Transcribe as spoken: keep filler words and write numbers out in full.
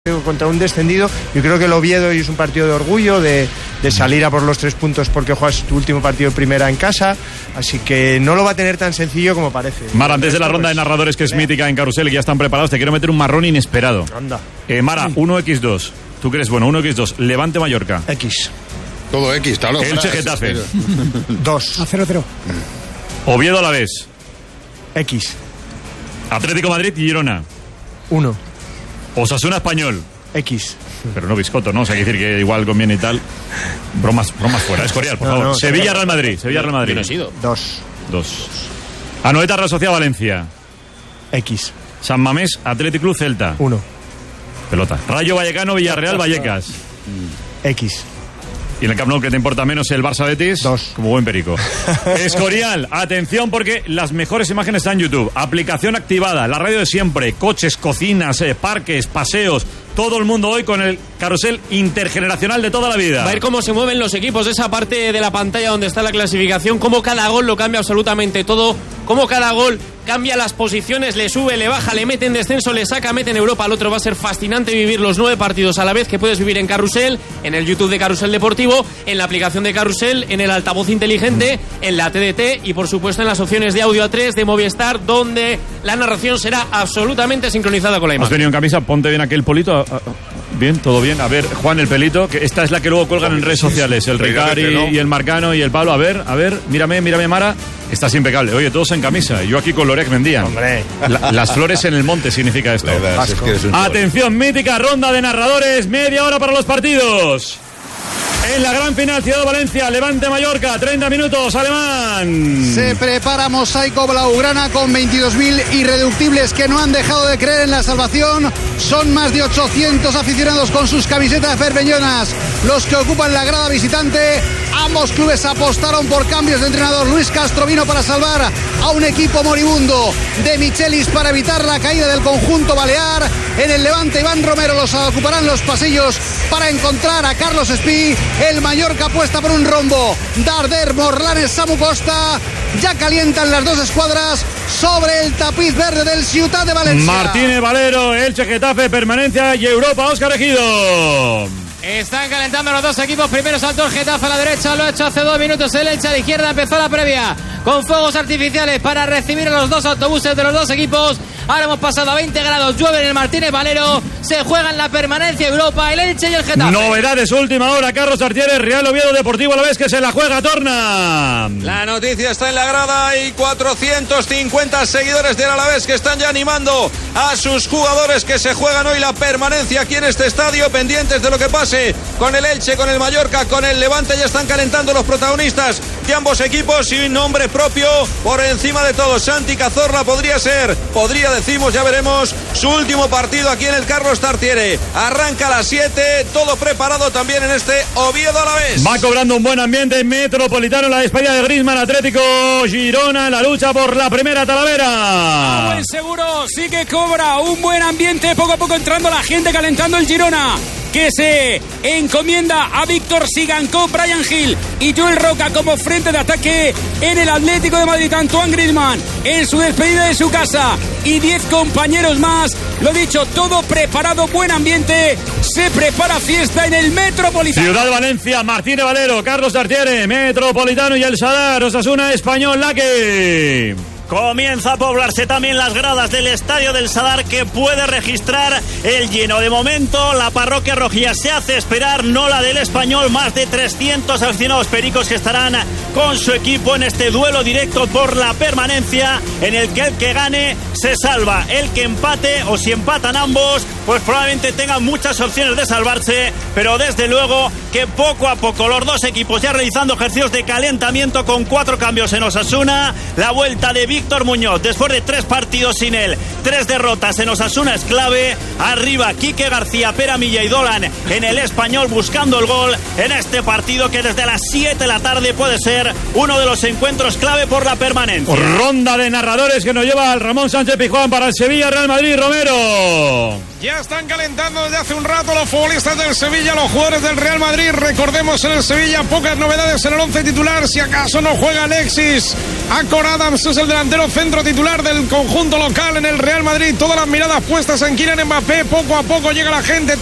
contra un descendido. Yo creo que el Oviedo hoy es un partido de orgullo, de, de salir a por los tres puntos porque juegas tu último partido de primera en casa, así que no lo va a tener tan sencillo como parece. Mara, antes de la ronda de narradores que es mítica en Carrusel y que ya están preparados, te quiero meter un marrón inesperado. Anda. Eh, Mara, uno equis dos. ¿Tú crees? Bueno, uno equis dos. Levante Mallorca. X. Todo X, claro. Elche Getafe. dos. A cero cero. Oviedo Alavés. X. Atlético Madrid y Girona. uno. Osasuna Español. X. Pero no Biscotto, ¿no? O sea, hay que decir que igual conviene y tal. Bromas, bromas fuera. Escorial, por No, favor. no, Sevilla Real Madrid. Sevilla Real Madrid. Yo no he sido. dos. Dos. Anoeta Real Sociedad Valencia. X. San Mamés Athletic Club Celta. uno. Pelota. Rayo Vallecano Villarreal Vallecas. X. Y en el Camp Nou, que te importa menos, el Barça Betis. Dos. Como buen perico. Escorial, atención porque las mejores imágenes están en YouTube. Aplicación activada, la radio de siempre, coches, cocinas, eh, parques, paseos. Todo el mundo hoy con el carrusel intergeneracional de toda la vida. Va a ver cómo se mueven los equipos, esa parte de la pantalla donde está la clasificación, cómo cada gol lo cambia absolutamente todo, cómo cada gol cambia las posiciones, le sube, le baja, le mete en descenso, le saca, mete en Europa al otro. Va a ser fascinante vivir los nueve partidos a la vez que puedes vivir en Carrusel, en el YouTube de Carrusel Deportivo, en la aplicación de Carrusel, en el altavoz inteligente, en la T D T y por supuesto en las opciones de audio A tres de Movistar, donde la narración será absolutamente sincronizada con la imagen. Has venido en camisa, ponte bien aquel polito. Bien, todo bien. A ver, Juan, el pelito, que esta es la que luego colgan en redes sociales. El Ricari y el Marcano y el Pablo. A ver, a ver, mírame, mírame, Mara. Estás impecable. Oye, todos en camisa. Yo aquí con Lorec Mendía. Hombre. La, las flores en el monte significa esto. Verdad, es que eres un Atención, mítica ronda de narradores. Media hora para los partidos. En la gran final, Ciudad de Valencia, Levante Mallorca, treinta minutos, Alemán. Se prepara Mosaico Blaugrana con veintidós mil irreductibles que no han dejado de creer en la salvación. Son más de ochocientos aficionados con sus camisetas bermellonas los que ocupan la grada visitante. Ambos clubes apostaron por cambios de entrenador. Luis Castro vino para salvar a un equipo moribundo. De Michelis para evitar la caída del conjunto balear. En el Levante, Iván Romero los ocuparán los pasillos para encontrar a Carlos Espí. El Mallorca apuesta por un rombo. Darder, Morlanes, Samu Costa. Ya calientan las dos escuadras sobre el tapiz verde del Ciutat de Valencia. Martínez Valero, Elche Getafe, permanencia y Europa, Óscar Ejido. Están calentando los dos equipos. Primero saltó el Getafe a la derecha, lo ha hecho hace dos minutos. El Elche a la izquierda empezó la previa con fuegos artificiales para recibir a los dos autobuses de los dos equipos. Ahora hemos pasado a veinte grados, llueve en el Martínez Valero. Se juegan la permanencia Europa, el Elche y el Getafe. Novedades última hora, Carlos Artieres, Real Oviedo Deportivo a la vez que se la juega, torna. La noticia está en la grada y cuatrocientos cincuenta seguidores del Alavés que están ya animando a sus jugadores que se juegan hoy la permanencia aquí en este estadio, pendientes de lo que pase con el Elche, con el Mallorca, con el Levante. Ya están calentando los protagonistas de ambos equipos y un nombre propio por encima de todo. Santi Cazorla podría ser, podría decimos, ya veremos, su último partido aquí en el Carlos Tartiere. Arranca a las siete, todo preparado también en este Oviedo Alavés. Va cobrando un buen ambiente Metropolitano, la despedida de Griezmann, Atlético Girona en la lucha por la primera Talavera. Ah, buen seguro, sí que cobra un buen ambiente, poco a poco entrando la gente, calentando el Girona, que se encomienda a Víctor Sigankov, Brian Hill y Joel Roca como frente de ataque en el Atlético de Madrid. Antoine Griezmann en su despedida de su casa y diez compañeros más. Lo dicho, todo preparado, buen ambiente. Se prepara fiesta en el Metropolitano. Ciudad de Valencia, Martínez Valero, Carlos Tartiere, Metropolitano y el Sadar, Osasuna Español, Laque. Comienza a poblarse también las gradas del Estadio del Sadar, que puede registrar el lleno. De momento, la parroquia rojilla se hace esperar, no la del Español. Más de trescientos aficionados pericos que estarán con su equipo en este duelo directo por la permanencia, en el que el que gane se salva. El que empate, o si empatan ambos, pues probablemente tengan muchas opciones de salvarse, pero desde luego que poco a poco los dos equipos ya realizando ejercicios de calentamiento con cuatro cambios en Osasuna. La vuelta de Víctor Muñoz después de tres partidos sin él, tres derrotas en Osasuna es clave. Arriba Quique García, Pera Milla y Dolan en el Español buscando el gol en este partido que desde las siete de la tarde puede ser uno de los encuentros clave por la permanencia. Ronda de narradores que nos lleva al Ramón Sánchez Pizjuán para el Sevilla Real Madrid. Romero. Ya están calentando desde hace un rato los futbolistas del Sevilla, los jugadores del Real Madrid. Recordemos, en el Sevilla pocas novedades en el once titular, si acaso no juega Alexis Acor Adams es el delantero centro titular del conjunto local en el Real Madrid. Todas las miradas puestas en Kylian Mbappé. Poco a poco llega la gente.